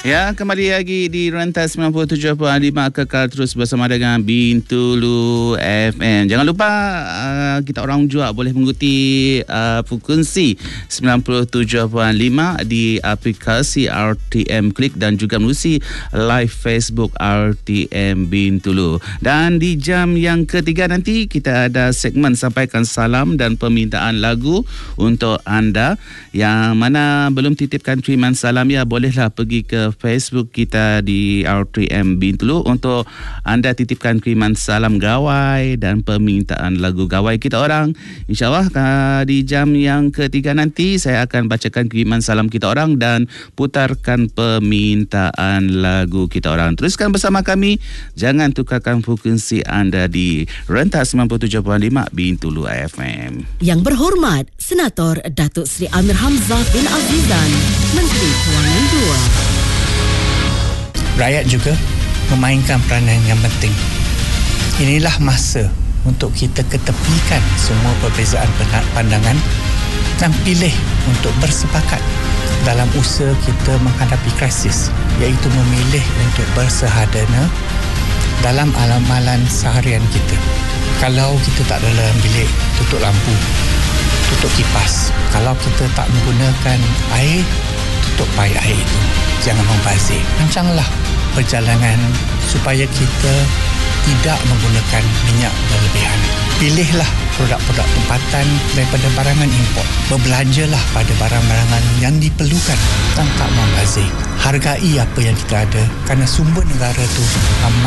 Ya, kembali lagi di Rentas 97.5 kekal terus bersama dengan Bintulu FM. Jangan lupa kita orang juga boleh mengikuti frekuensi 97.5 di aplikasi RTM Klik dan juga melalui live Facebook RTM Bintulu. Dan di jam yang ketiga nanti kita ada segmen sampaikan salam dan permintaan lagu untuk anda yang mana belum titipkan kiriman salam, ya bolehlah pergi ke Facebook kita di RTM Bintulu untuk anda titipkan kiriman salam gawai dan permintaan lagu gawai kita orang. InsyaAllah di jam yang ketiga nanti saya akan bacakan kiriman salam kita orang dan putarkan permintaan lagu kita orang. Teruskan bersama kami, jangan tukarkan frekuensi anda di Rentas 97.5 Bintulu FM. Yang berhormat Senator Datuk Seri Amir Hamzah bin Azizan, Menteri Kewangan II. Rakyat juga memainkan peranan yang penting. Inilah masa untuk kita ketepikan semua perbezaan pandangan dan pilih untuk bersepakat dalam usaha kita menghadapi krisis, iaitu memilih untuk bersahadana dalam amalan seharian kita. Kalau kita tak ada dalam bilik, tutup lampu, tutup kipas. Kalau kita tak menggunakan air, tutup paip air itu. Jangan membazir. Rancanglah perjalanan supaya kita tidak menggunakan minyak berlebihan. Pilihlah produk-produk tempatan daripada barangan import. Berbelanjalah pada barang-barangan yang diperlukan dan tak membazir. Hargai apa yang kita ada kerana sumber negara itu amat